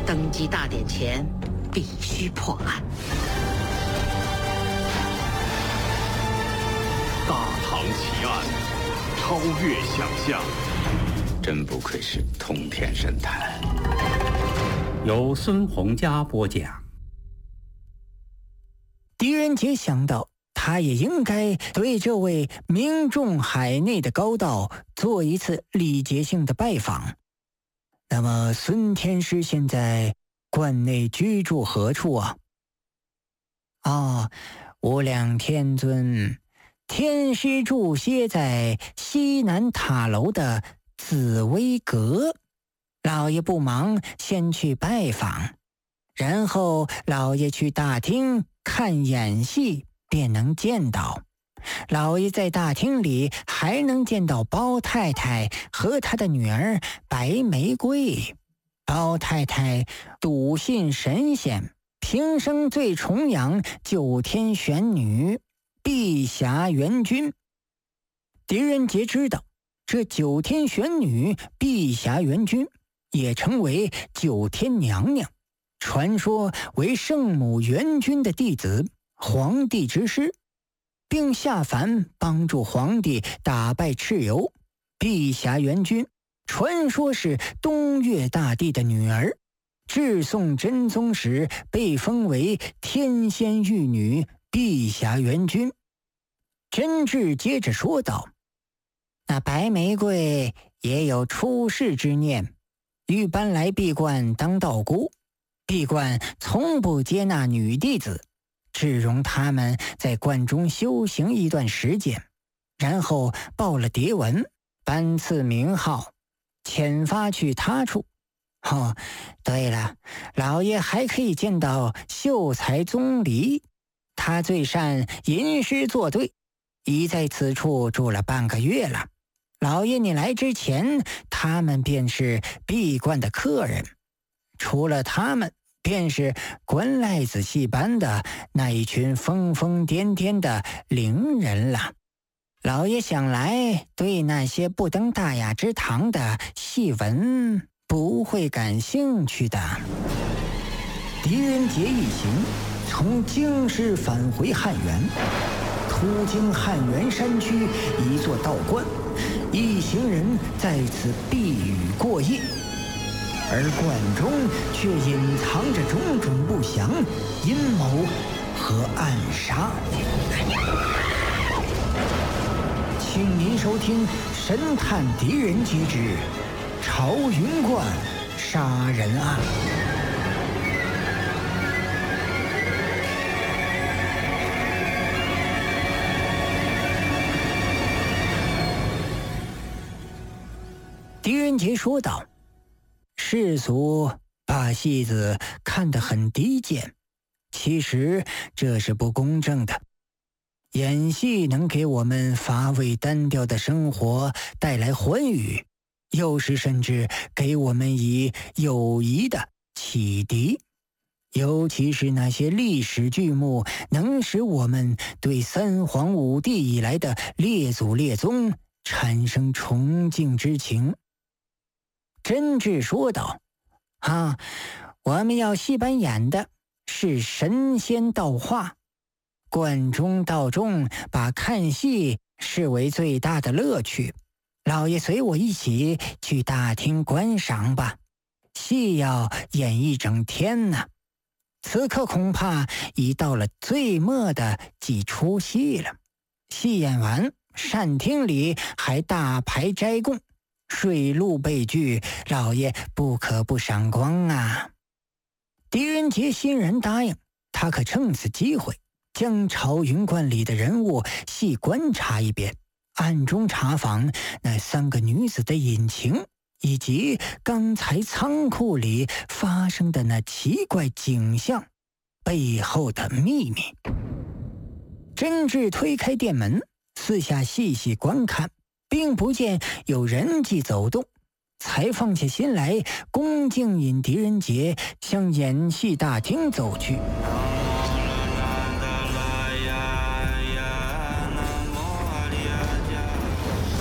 登基大典前必须破案。 大唐奇案，超越想象。 真不愧是通天神探。 由孙洪佳播讲。 狄仁杰想到，他也应该对这位名重海内的高道做一次礼节性的拜访。那么孙天师现在关内居住何处啊？无量天尊，天师住歇在西南塔楼的紫薇阁，老爷不忙，先去拜访，然后老爷去大厅看演戏，便能见到。老爷在大厅里还能见到包太太和她的女儿白玫瑰。包太太笃信神仙，平生最崇仰九天玄女碧霞元君。狄仁杰知道，这九天玄女碧霞元君也称为九天娘娘，传说为圣母元君的弟子，皇帝之师，并下凡帮助皇帝打败蚩尤。碧霞元君传说是东岳大帝的女儿，至宋真宗时被封为天仙玉女碧霞元君。真挚接着说道，那白玫瑰也有出世之念，欲搬来闭关当道姑。闭关从不接纳女弟子，只容他们在关中修行一段时间，然后报了牒文，颁赐名号，遣发去他处。对了，老爷还可以见到秀才宗离，他最善吟诗作对，已在此处住了半个月了。老爷你来之前，他们便是闭关的客人，除了他们，便是关赖子戏班的那一群疯疯癫癫的伶人了。老爷想来对那些不登大雅之堂的戏文不会感兴趣的。狄仁杰一行从京师返回汉源，途经汉源山区一座道观，一行人在此避雨过夜，而观中却隐藏着种种不祥阴谋和暗杀。请您收听神探狄仁杰之朝云观杀人案。狄仁杰说道，世俗把戏子看得很低贱，其实这是不公正的。演戏能给我们乏味单调的生活带来欢愉，有时甚至给我们以友谊的启迪。尤其是那些历史剧目，能使我们对三皇五帝以来的列祖列宗产生崇敬之情。真挚说道，我们要戏班演的是神仙道化，观中道中把看戏视为最大的乐趣。老爷随我一起去大厅观赏吧，戏要演一整天呢。此刻恐怕已到了最末的几出戏了。戏演完，膳厅里还大排斋供，水陆备具，老爷不可不赏光啊。狄仁杰欣然答应，他可趁此机会将朝云观里的人物细观察一遍，暗中查访那三个女子的隐情，以及刚才仓库里发生的那奇怪景象背后的秘密。真挚推开店门，四下细细观看，并不见有人迹走动，才放下心来，恭敬引狄仁杰向演戏大厅走去。